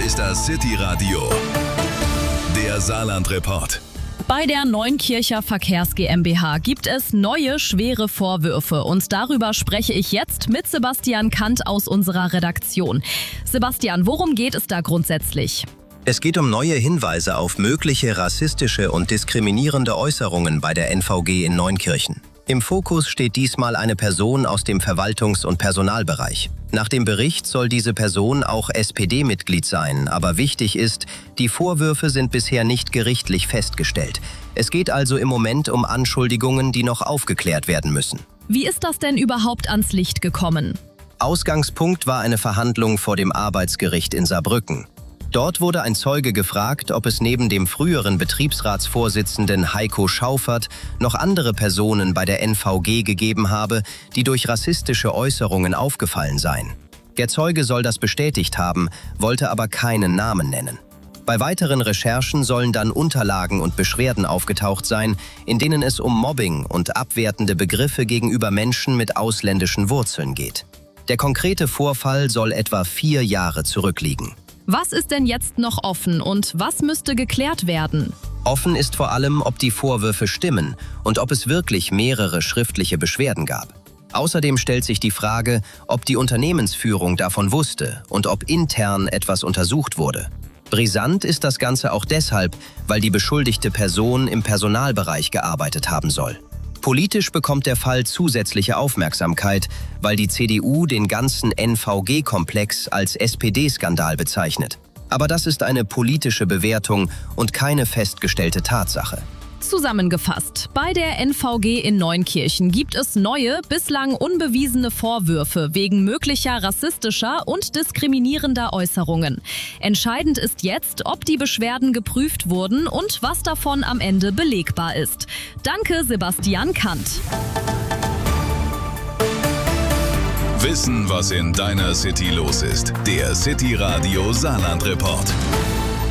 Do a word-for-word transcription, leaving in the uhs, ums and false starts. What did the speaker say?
ist das City Radio, der Saarland-Report. Bei der Neunkircher Verkehrs GmbH gibt es neue schwere Vorwürfe und darüber spreche ich jetzt mit Sebastian Kant aus unserer Redaktion. Sebastian, worum geht es da grundsätzlich? Es geht um neue Hinweise auf mögliche rassistische und diskriminierende Äußerungen bei der N V G in Neunkirchen. Im Fokus steht diesmal eine Person aus dem Verwaltungs- und Personalbereich. Nach dem Bericht soll diese Person auch S P D-Mitglied sein, aber wichtig ist, die Vorwürfe sind bisher nicht gerichtlich festgestellt. Es geht also im Moment um Anschuldigungen, die noch aufgeklärt werden müssen. Wie ist das denn überhaupt ans Licht gekommen? Ausgangspunkt war eine Verhandlung vor dem Arbeitsgericht in Saarbrücken. Dort wurde ein Zeuge gefragt, ob es neben dem früheren Betriebsratsvorsitzenden Heiko Schauffert noch andere Personen bei der N V G gegeben habe, die durch rassistische Äußerungen aufgefallen seien. Der Zeuge soll das bestätigt haben, wollte aber keinen Namen nennen. Bei weiteren Recherchen sollen dann Unterlagen und Beschwerden aufgetaucht sein, in denen es um Mobbing und abwertende Begriffe gegenüber Menschen mit ausländischen Wurzeln geht. Der konkrete Vorfall soll etwa vier Jahre zurückliegen. Was ist denn jetzt noch offen und was müsste geklärt werden? Offen ist vor allem, ob die Vorwürfe stimmen und ob es wirklich mehrere schriftliche Beschwerden gab. Außerdem stellt sich die Frage, ob die Unternehmensführung davon wusste und ob intern etwas untersucht wurde. Brisant ist das Ganze auch deshalb, weil die beschuldigte Person im Personalbereich gearbeitet haben soll. Politisch bekommt der Fall zusätzliche Aufmerksamkeit, weil die C D U den ganzen N V G-Komplex als S P D-Skandal bezeichnet. Aber das ist eine politische Bewertung und keine festgestellte Tatsache. Zusammengefasst, bei der N V G in Neunkirchen gibt es neue, bislang unbewiesene Vorwürfe wegen möglicher rassistischer und diskriminierender Äußerungen. Entscheidend ist jetzt, ob die Beschwerden geprüft wurden und was davon am Ende belegbar ist. Danke, Sebastian Kant. Wissen, was in deiner City los ist. Der City Radio Saarland-Report.